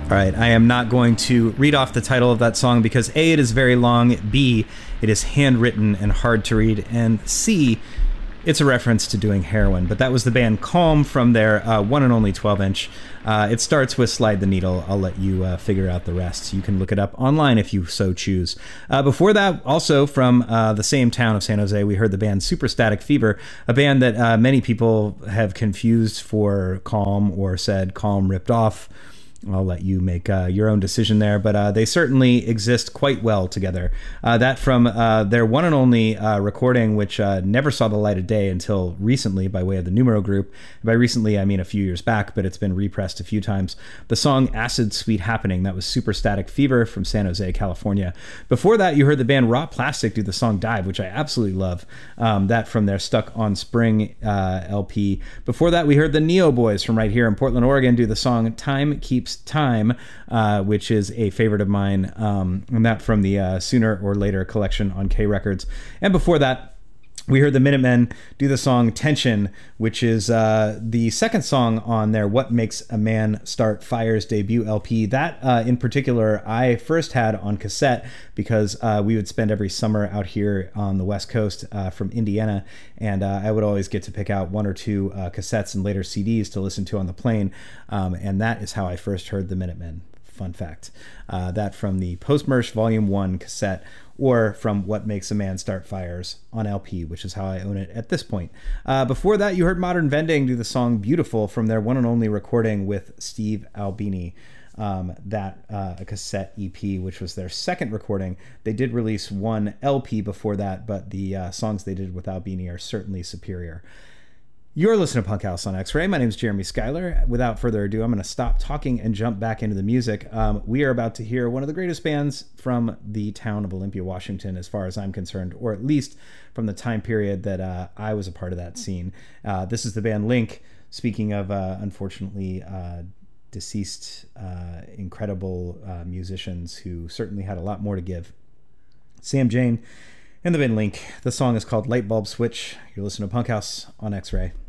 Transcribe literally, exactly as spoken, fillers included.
All right, I am not going to read off the title of that song because A, it is very long, B, it is handwritten and hard to read, and C, it's a reference to doing heroin. But that was the band Calm from their uh, one and only twelve inch. Uh, it starts with Slide the Needle. I'll let you uh, figure out the rest. You can look it up online if you so choose. Uh, before that, also from uh, the same town of San Jose, we heard the band Super Static Fever, a band that uh, many people have confused for Calm or said Calm ripped off. I'll let you make uh, your own decision there, but uh, they certainly exist quite well together. Uh, that from uh, their one and only uh, recording, which uh, never saw the light of day until recently by way of the Numero Group. By recently, I mean a few years back, but it's been repressed a few times. The song Acid Sweet Happening, that was Super Static Fever from San Jose, California. Before that, you heard the band Raw Plastic do the song Dive, which I absolutely love. Um, that from their Stuck on Spring uh, L P. Before that, we heard the Neo Boys from right here in Portland, Oregon do the song Time Keeps Time, uh, which is a favorite of mine, um, and that from the uh, Sooner or Later collection on K Records. And before that, we heard the Minutemen do the song Tension, which is uh, the second song on their What Makes a Man Start Fires debut L P. That, uh, in particular, I first had on cassette because uh, we would spend every summer out here on the West Coast uh, from Indiana, and uh, I would always get to pick out one or two uh, cassettes and later C Ds to listen to on the plane, um, and that is how I first heard the Minutemen. Fun fact. Uh, that from the Post-Mersh Volume one cassette, or from What Makes a Man Start Fires on L P, which is how I own it at this point. Uh, before that, you heard Modern Vending do the song Beautiful from their one and only recording with Steve Albini. Um, that uh, a cassette E P, which was their second recording. They did release one L P before that, but the uh, songs they did with Albini are certainly superior. You're listening to Punk House on X-Ray. My name is Jeremy Schuyler. Without further ado, I'm going to stop talking and jump back into the music. Um, we are about to hear one of the greatest bands from the town of Olympia, Washington, as far as I'm concerned, or at least from the time period that uh, I was a part of that scene. Uh, this is the band Link. Speaking of, uh, unfortunately, uh, deceased, uh, incredible uh, musicians who certainly had a lot more to give. Sam Jane and the band Link. The song is called Light Bulb Switch. You're listening to Punk House on X-Ray.